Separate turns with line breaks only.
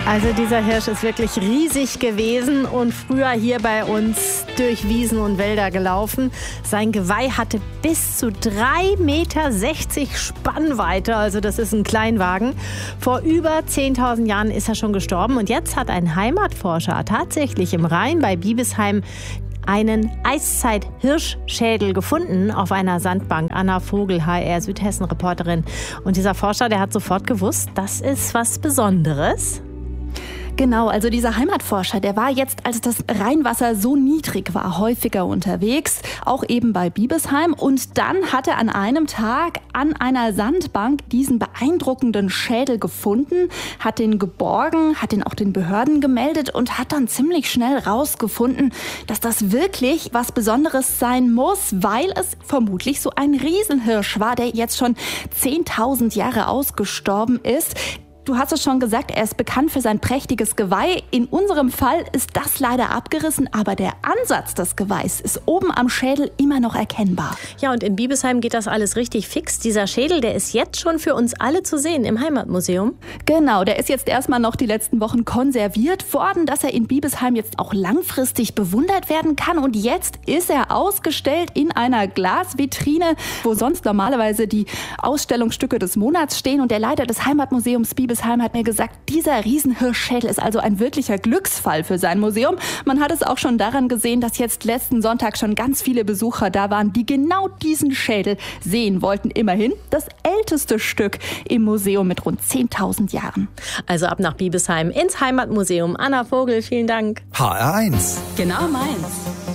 Also dieser Hirsch ist wirklich riesig gewesen und früher hier bei uns durch Wiesen und Wälder gelaufen. Sein Geweih hatte bis zu 3,60 Meter Spannweite, also das ist ein Kleinwagen. Vor über 10.000 Jahren ist er schon gestorben und jetzt hat ein Heimatforscher tatsächlich im Rhein bei Biebesheim einen Eiszeit-Hirschschädel gefunden auf einer Sandbank. Anna Vogel, HR Südhessen-Reporterin. Und dieser Forscher, der hat sofort gewusst, das ist was Besonderes.
Genau, also dieser Heimatforscher, der war jetzt, als das Rheinwasser so niedrig war, häufiger unterwegs, auch eben bei Biebesheim. Und dann hat er an einem Tag an einer Sandbank diesen beeindruckenden Schädel gefunden, hat den geborgen, hat den auch den Behörden gemeldet und hat dann ziemlich schnell rausgefunden, dass das wirklich was Besonderes sein muss, weil es vermutlich so ein Riesenhirsch war, der jetzt schon 10.000 Jahre ausgestorben ist. Du hast es schon gesagt, er ist bekannt für sein prächtiges Geweih. In unserem Fall ist das leider abgerissen, aber der Ansatz des Geweihs ist oben am Schädel immer noch erkennbar.
Ja, und in Biebesheim geht das alles richtig fix. Dieser Schädel, der ist jetzt schon für uns alle zu sehen im Heimatmuseum.
Genau, der ist jetzt erstmal noch die letzten Wochen konserviert worden, dass er in Biebesheim jetzt auch langfristig bewundert werden kann. Und jetzt ist er ausgestellt in einer Glasvitrine, wo sonst normalerweise die Ausstellungsstücke des Monats stehen. Und der Leiter des Heimatmuseums Biebesheim hat mir gesagt, dieser Riesenhirschschädel ist also ein wirklicher Glücksfall für sein Museum. Man hat es auch schon daran gesehen, dass jetzt letzten Sonntag schon ganz viele Besucher da waren, die genau diesen Schädel sehen wollten. Immerhin das älteste Stück im Museum mit rund 10.000 Jahren.
Also ab nach Biebesheim ins Heimatmuseum. Anna Vogel, vielen Dank.
HR1.
Genau meins.